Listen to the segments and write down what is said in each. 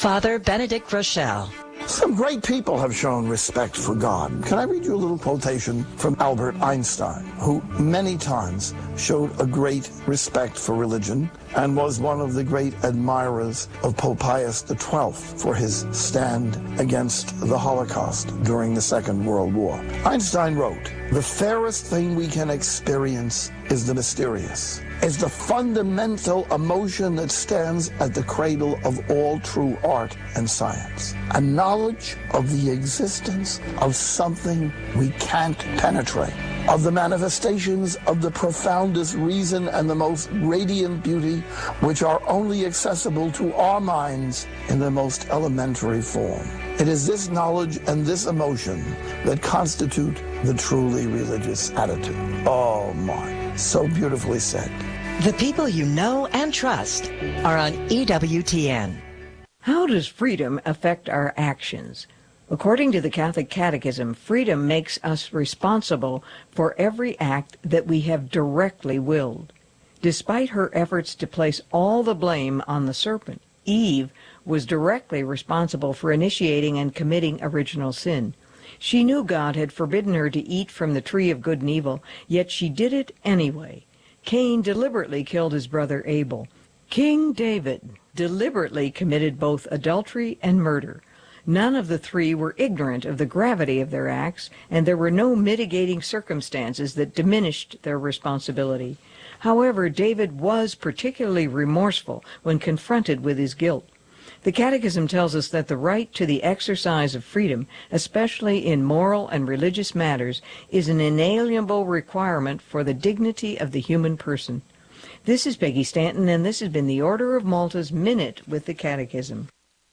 Father Benedict Groeschel. Some great people have shown respect for God. Can I read you a little quotation from Albert Einstein, who many times showed a great respect for religion and was one of the great admirers of Pope Pius XII for his stand against the Holocaust during the Second World War. Einstein wrote, "The fairest thing we can experience is the mysterious. Is the fundamental emotion that stands at the cradle of all true art and science. A knowledge of the existence of something we can't penetrate, of the manifestations of the profoundest reason and the most radiant beauty, which are only accessible to our minds in the most elementary form. It is this knowledge and this emotion that constitute the truly religious attitude." Oh my, so beautifully said. The people you know and trust are on EWTN. How does freedom affect our actions? According to the Catholic Catechism, freedom makes us responsible for every act that we have directly willed. Despite her efforts to place all the blame on the serpent, Eve was directly responsible for initiating and committing original sin. She knew God had forbidden her to eat from the tree of good and evil, yet she did it anyway. Cain deliberately killed his brother Abel. King David deliberately committed both adultery and murder. None of the three were ignorant of the gravity of their acts, and there were no mitigating circumstances that diminished their responsibility. However, David was particularly remorseful when confronted with his guilt. The Catechism tells us that the right to the exercise of freedom, especially in moral and religious matters, is an inalienable requirement for the dignity of the human person. This is Peggy Stanton, and this has been the Order of Malta's Minute with the Catechism.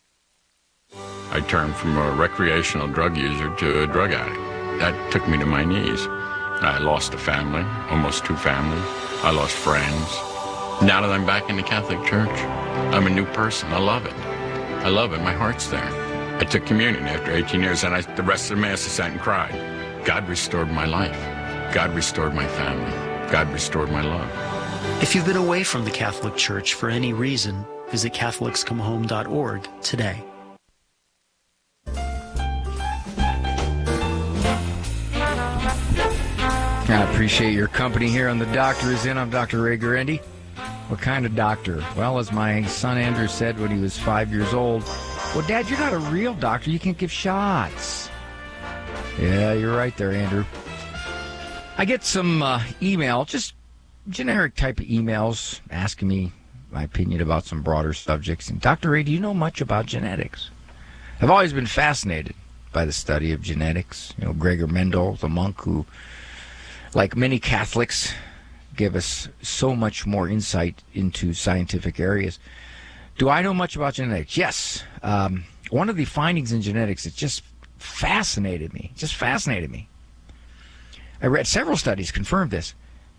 I turned from a recreational drug user to a drug addict. That took me to my knees. I lost a family, almost two families. I lost friends. Now that I'm back in the Catholic Church, I'm a new person. I love it. I love it. My heart's there. I took communion after 18 years, and the rest of the Mass I sat and cried. God restored my life. God restored my family. God restored my love. If you've been away from the Catholic Church for any reason, visit CatholicsComeHome.org today. I appreciate your company here on The Doctor Is In. I'm Dr. Ray Guarendi. What kind of doctor? Well, as my son Andrew said when he was 5 years old, "Well, Dad, you're not a real doctor. You can't give shots." Yeah, you're right there, Andrew. I get some email, just generic type of emails, asking me my opinion about some broader subjects. And Dr. Ray, do you know much about genetics? I've always been fascinated by the study of genetics. You know, Gregor Mendel, the monk who, like many Catholics, give us so much more insight into scientific areas. Do I know much about genetics? Yes. One of the findings in genetics that just fascinated me. I read several studies confirmed this.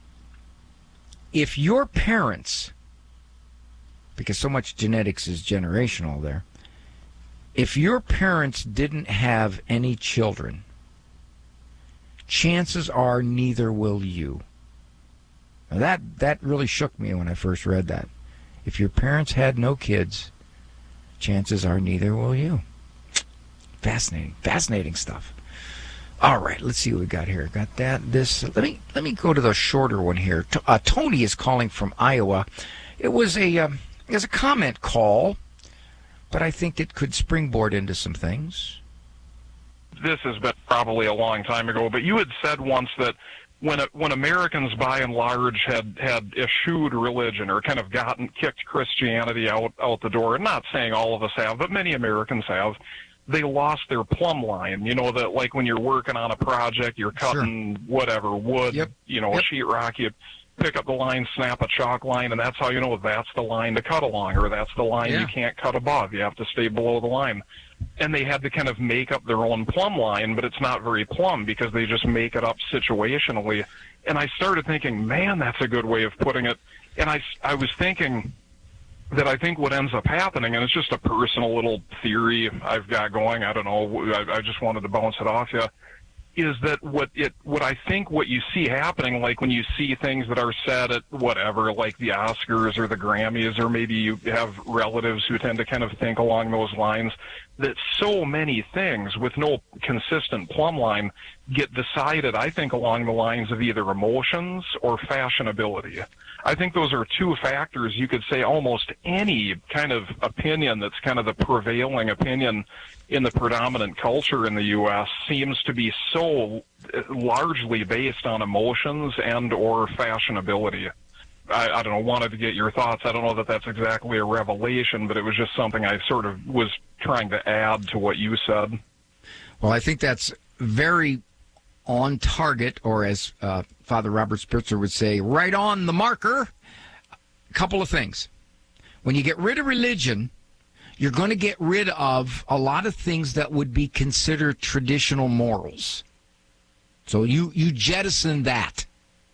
If your parents, because so much genetics is generational there, if your parents didn't have any children, chances are neither will you. Now that really shook me when I first read that. If your parents had no kids, chances are neither will you. Fascinating stuff. All right, let's see what we got here. Got that. Let me go to the shorter one here. Tony is calling from Iowa. It was a comment call, but I think it could springboard into some things. This has been probably a long time ago, but you had said once that when Americans by and large had eschewed religion or kind of kicked Christianity out the door, and not saying all of us have, but many Americans have, they lost their plumb line. You know, that like when you're working on a project, you're cutting whatever wood, a sheetrock, you pick up the line, snap a chalk line, and that's how you know that's the line to cut along, or that's the line you can't cut above. You have to stay below the line. And they had to kind of make up their own plumb line, but it's not very plumb because they just make it up situationally. And I started thinking, man, that's a good way of putting it. And I was thinking that I think what ends up happening, and it's just a personal little theory I've got going, I don't know, I just wanted to bounce it off you. is that what I think what you see happening, like when you see things that are said at whatever, like the Oscars or the Grammys, or maybe you have relatives who tend to kind of think along those lines, that so many things with no consistent plumb line get decided, I think, along the lines of either emotions or fashionability. I think those are two factors. You could say almost any kind of opinion that's kind of the prevailing opinion in the predominant culture in the U.S. seems to be so largely based on emotions and or fashionability. I don't know, wanted to get your thoughts. I don't know that that's exactly a revelation, but it was just something I sort of was trying to add to what you said. Well, I think that's very on target, or as Father Robert Spitzer would say, right on the marker. A couple of things. When you get rid of religion, you're going to get rid of a lot of things that would be considered traditional morals. So you jettison that.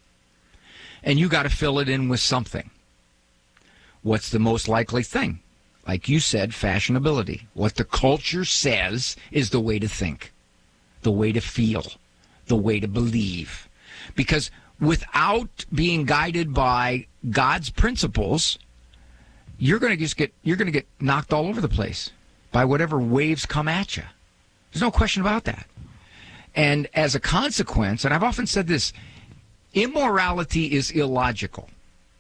And you got to fill it in with something. What's the most likely thing? Like you said, fashionability. What the culture says is the way to think, the way to feel, the way to believe. Because without being guided by God's principles, you're going to get knocked all over the place by whatever waves come at you. There's no question about that. And as a consequence, and I've often said this, immorality is illogical.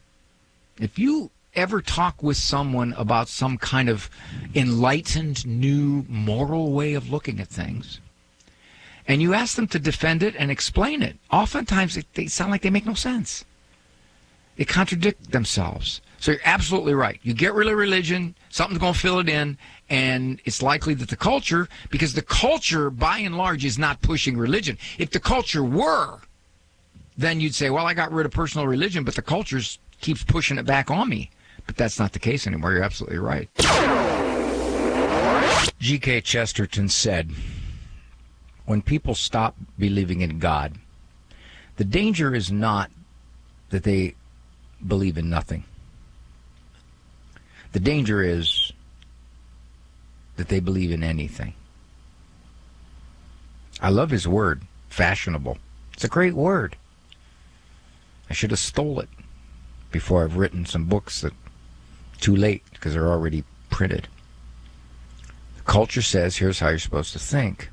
If you ever talk with someone about some kind of enlightened, new moral way of looking at things, and you ask them to defend it and explain it, oftentimes they sound like they make no sense. They contradict themselves. So you're absolutely right. You get rid of religion, something's going to fill it in, and it's likely that the culture, because the culture, by and large, is not pushing religion. If the culture were, then you'd say, well, I got rid of personal religion, but the culture keeps pushing it back on me. But that's not the case anymore. You're absolutely right. G.K. Chesterton said, when people stop believing in God, the danger is not that they believe in nothing. The danger is that they believe in anything. I love his word, fashionable. It's a great word. I should have stole it before I've written some books that too late because they're already printed. The culture says here's how you're supposed to think.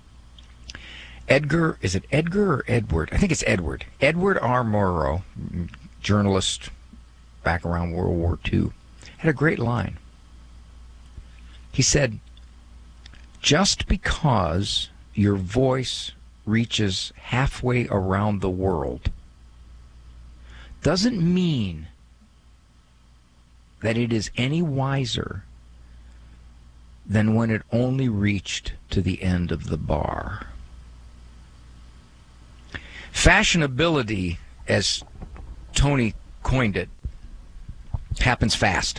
Is it Edgar or Edward? I think it's Edward. Edward R. Murrow, journalist back around World War II, had a great line. He said, just because your voice reaches halfway around the world doesn't mean that it is any wiser than when it only reached to the end of the bar. Fashionability, as Tony coined it, happens fast.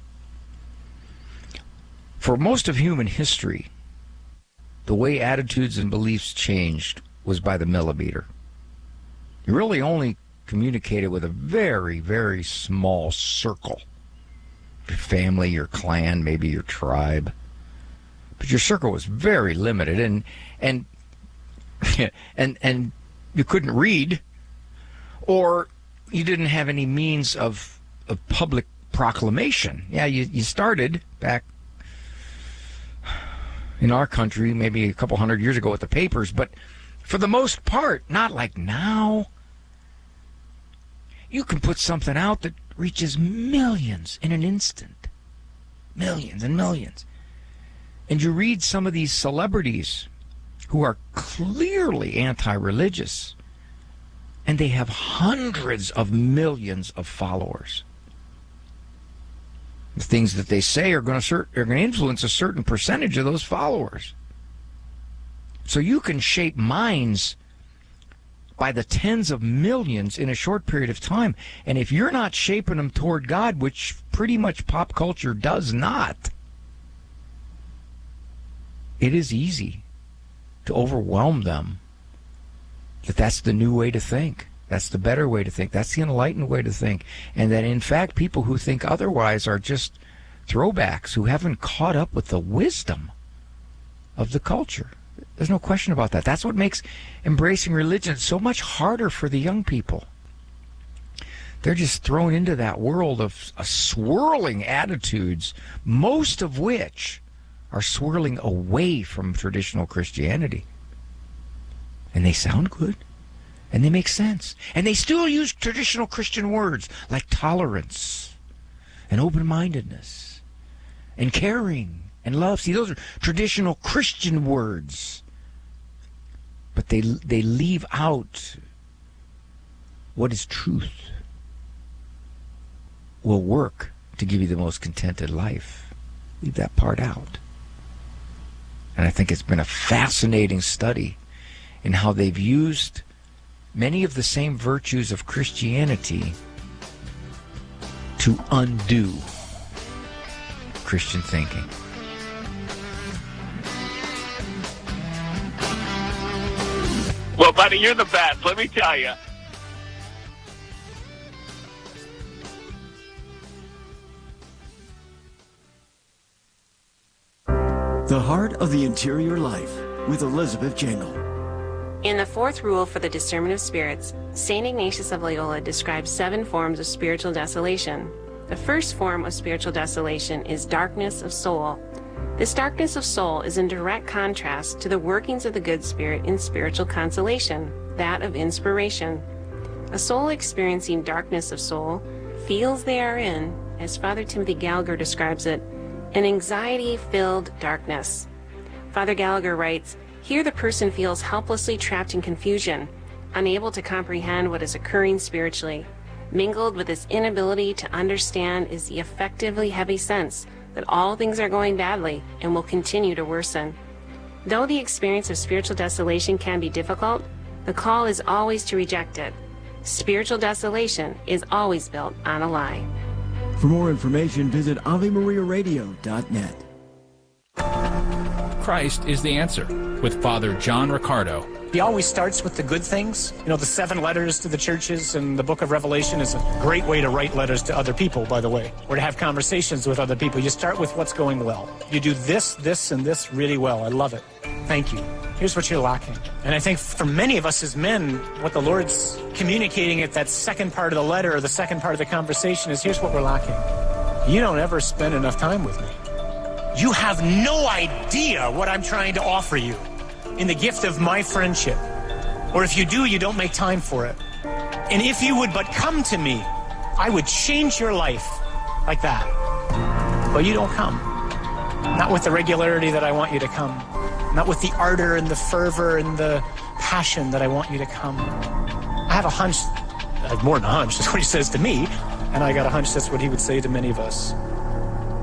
For most of human history, the way attitudes and beliefs changed was by the millimeter. You really only communicated with a very, very small circle. Your family, your clan, maybe your tribe. But your circle was very limited, and you couldn't read, or you didn't have any means of public proclamation. Yeah, you started back in our country maybe a couple hundred years ago with the papers, but for the most part, not like now. You can put something out that reaches millions in an instant. Millions and millions. And you read some of these celebrities who are clearly anti-religious, and they have hundreds of millions of followers. The things that they say are going to influence a certain percentage of those followers. So you can shape minds by the tens of millions in a short period of time. And if you're not shaping them toward God, which pretty much pop culture does not, it is easy to overwhelm them that that's the new way to think. That's the better way to think. That's the enlightened way to think. And that, in fact, people who think otherwise are just throwbacks who haven't caught up with the wisdom of the culture. There's no question about that. That's what makes embracing religion so much harder for the young people. They're just thrown into that world of swirling attitudes, most of which are swirling away from traditional Christianity. And they sound good, and they make sense. And they still use traditional Christian words like tolerance and open-mindedness and caring and love. See, those are traditional Christian words. But they leave out what is truth, will work to give you the most contented life. Leave that part out. And I think it's been a fascinating study in how they've used many of the same virtues of Christianity to undo Christian thinking. Well, buddy, you're the best, let me tell you. The Heart of the Interior Life with Elizabeth Jangle. In the fourth rule for the discernment of spirits, St. Ignatius of Loyola describes 7 forms of spiritual desolation. The first form of spiritual desolation is darkness of soul. This darkness of soul is in direct contrast to the workings of the good spirit in spiritual consolation, that of inspiration. A soul experiencing darkness of soul feels they are in, as Father Timothy Gallagher describes it, an anxiety-filled darkness. Father Gallagher writes, "Here the person feels helplessly trapped in confusion, unable to comprehend what is occurring spiritually. Mingled with this inability to understand is the effectively heavy sense that all things are going badly and will continue to worsen. Though the experience of spiritual desolation can be difficult, the call is always to reject it. Spiritual desolation is always built on a lie." For more information, visit AveMariaRadio.net. Christ is the Answer with Father John Riccardo. He always starts with the good things. You know, the 7 letters to the churches and the book of Revelation is a great way to write letters to other people, by the way, or to have conversations with other people. You start with what's going well. You do this, this, and this really well. I love it. Thank you. Here's what you're lacking. And I think for many of us as men, what the Lord's communicating at that second part of the letter or the second part of the conversation is, here's what we're lacking. You don't ever spend enough time with me. You have no idea what I'm trying to offer you in the gift of my friendship. Or if you do, you don't make time for it. And if you would but come to me, I would change your life like that. But you don't come. Not with the regularity that I want you to come. Not with the ardor and the fervor and the passion that I want you to come. I have a hunch, more than a hunch, that's what he says to me, and I got a hunch that's what he would say to many of us.